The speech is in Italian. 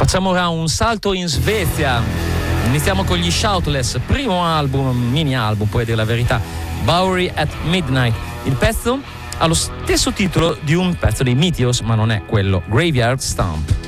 Facciamo ora un salto in Svezia. Iniziamo con gli Shoutless, primo album, mini album, puoi dire la verità, Bowery at Midnight. Il pezzo ha lo stesso titolo di un pezzo dei Meteors, ma non è quello, Graveyard Stomp.